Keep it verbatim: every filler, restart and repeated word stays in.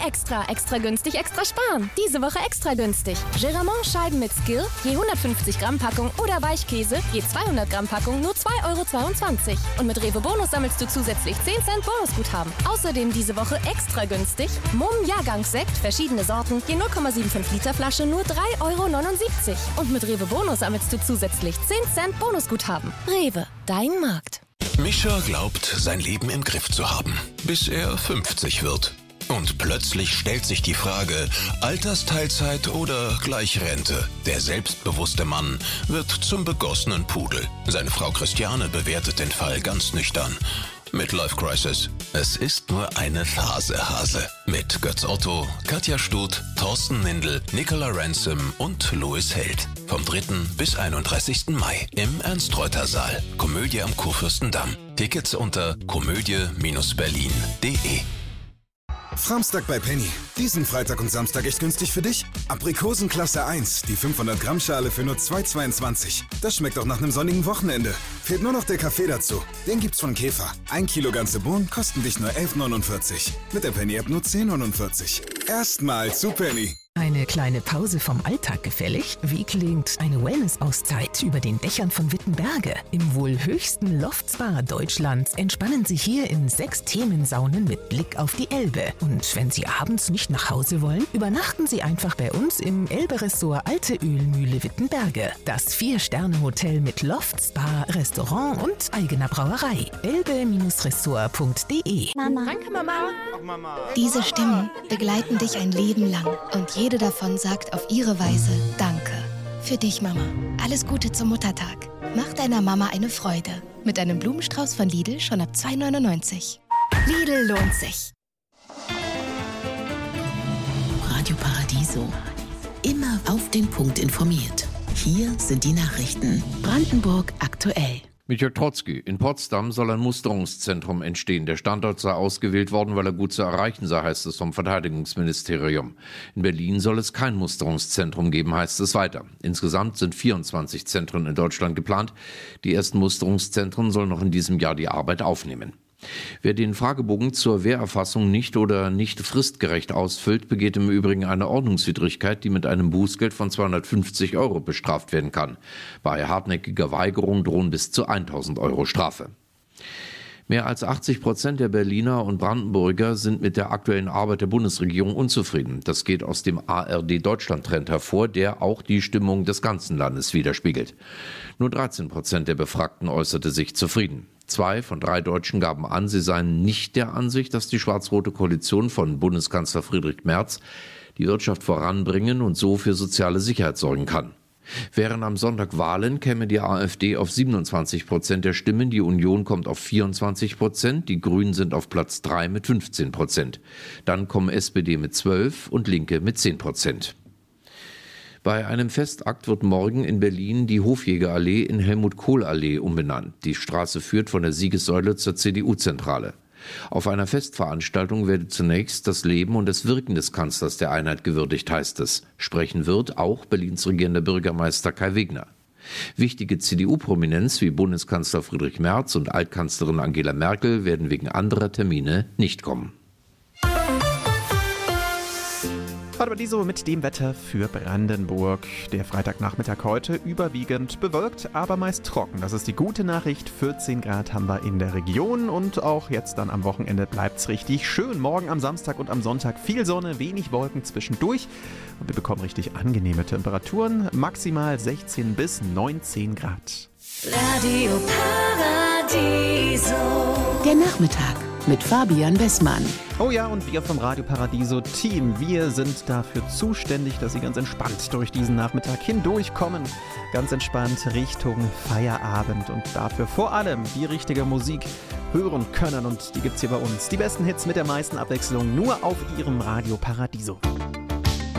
Extra, extra günstig, extra sparen. Diese Woche extra günstig. Geramont Scheiben mit Skill, je hundertfünfzig Gramm Packung oder Weichkäse, je zweihundert Gramm Packung nur zwei Euro zweiundzwanzig. Und mit Rewe Bonus sammelst du zusätzlich zehn Cent Bonusguthaben. Außerdem diese Woche extra günstig. Mumm Jahrgangssekt, verschiedene Sorten, je null Komma fünfundsiebzig Liter Flasche nur drei Euro neunundsiebzig. Und mit Rewe Bonus sammelst du zusätzlich zehn Cent Bonusguthaben. Rewe, dein Markt. Mischa glaubt, sein Leben im Griff zu haben, bis er fünfzig wird. Und plötzlich stellt sich die Frage, Altersteilzeit oder gleich Rente? Der selbstbewusste Mann wird zum begossenen Pudel. Seine Frau Christiane bewertet den Fall ganz nüchtern. Midlife Crisis. Es ist nur eine Phase, Hase. Mit Götz Otto, Katja Stut, Thorsten Nindl, Nicola Ransom und Louis Held. Vom dritten bis einunddreißigsten Mai im Ernst-Reuter-Saal. Komödie am Kurfürstendamm. Tickets unter komödie Bindestrich berlin punkt de. Framstag bei Penny. Diesen Freitag und Samstag echt günstig für dich? Aprikosen Klasse eins, die fünfhundert Gramm Schale für nur zwei Euro zweiundzwanzig. Das schmeckt auch nach einem sonnigen Wochenende. Fehlt nur noch der Kaffee dazu. Den gibt's von Käfer. Ein Kilo ganze Bohnen kosten dich nur elf Euro neunundvierzig. Mit der Penny-App nur zehn Euro neunundvierzig. Erstmal zu Penny. Eine kleine Pause vom Alltag gefällig? Wie klingt eine Wellness-Auszeit über den Dächern von Wittenberge? Im wohl höchsten Loftspa Deutschlands entspannen Sie hier in sechs Themensaunen mit Blick auf die Elbe. Und wenn Sie abends nicht nach Hause wollen, übernachten Sie einfach bei uns im Elbe-Ressort Alte Ölmühle Wittenberge. Das Vier-Sterne-Hotel mit Loftspa, Restaurant und eigener Brauerei. elbe Ressort punkt de. Mama. Danke, Mama. Ach, Mama. Diese Stimmen begleiten dich ein Leben lang und jede davon sagt auf ihre Weise Danke. Für dich, Mama. Alles Gute zum Muttertag. Mach deiner Mama eine Freude. Mit einem Blumenstrauß von Lidl schon ab zwei Euro neunundneunzig. Lidl lohnt sich. Radio Paradiso. Immer auf den Punkt informiert. Hier sind die Nachrichten. Brandenburg aktuell. Michael Trotzki. In Potsdam soll ein Musterungszentrum entstehen. Der Standort sei ausgewählt worden, weil er gut zu erreichen sei, heißt es vom Verteidigungsministerium. In Berlin soll es kein Musterungszentrum geben, heißt es weiter. Insgesamt sind vierundzwanzig Zentren in Deutschland geplant. Die ersten Musterungszentren sollen noch in diesem Jahr die Arbeit aufnehmen. Wer den Fragebogen zur Wehrerfassung nicht oder nicht fristgerecht ausfüllt, begeht im Übrigen eine Ordnungswidrigkeit, die mit einem Bußgeld von zweihundertfünfzig Euro bestraft werden kann. Bei hartnäckiger Weigerung drohen bis zu tausend Euro Strafe. Mehr als achtzig Prozent der Berliner und Brandenburger sind mit der aktuellen Arbeit der Bundesregierung unzufrieden. Das geht aus dem A R D-Deutschland-Trend hervor, der auch die Stimmung des ganzen Landes widerspiegelt. Nur dreizehn Prozent der Befragten äußerte sich zufrieden. Zwei von drei Deutschen gaben an, sie seien nicht der Ansicht, dass die schwarz-rote Koalition von Bundeskanzler Friedrich Merz die Wirtschaft voranbringen und so für soziale Sicherheit sorgen kann. Wären am Sonntag Wahlen, käme die AfD auf siebenundzwanzig Prozent der Stimmen, die Union kommt auf vierundzwanzig Prozent, die Grünen sind auf Platz drei mit fünfzehn Prozent. Dann kommen S P D mit zwölf und Linke mit zehn Prozent. Bei einem Festakt wird morgen in Berlin die Hofjägerallee in Helmut-Kohl-Allee umbenannt. Die Straße führt von der Siegessäule zur C D U-Zentrale. Auf einer Festveranstaltung werde zunächst das Leben und das Wirken des Kanzlers der Einheit gewürdigt, heißt es. Sprechen wird auch Berlins regierender Bürgermeister Kai Wegner. Wichtige C D U-Prominenz wie Bundeskanzler Friedrich Merz und Altkanzlerin Angela Merkel werden wegen anderer Termine nicht kommen. Radio Paradiso mit dem Wetter für Brandenburg. Der Freitagnachmittag heute überwiegend bewölkt, aber meist trocken. Das ist die gute Nachricht. vierzehn Grad haben wir in der Region und auch jetzt dann am Wochenende bleibt's richtig schön. Morgen am Samstag und am Sonntag viel Sonne, wenig Wolken zwischendurch und wir bekommen richtig angenehme Temperaturen. Maximal sechzehn bis neunzehn Grad. Radio Paradiso. Der Nachmittag mit Fabian Wessmann. Oh ja, und wir vom Radio Paradiso Team, wir sind dafür zuständig, dass Sie ganz entspannt durch diesen Nachmittag hindurchkommen. Ganz entspannt Richtung Feierabend und dafür vor allem die richtige Musik hören können. Und die gibt's hier bei uns. Die besten Hits mit der meisten Abwechslung nur auf Ihrem Radio Paradiso.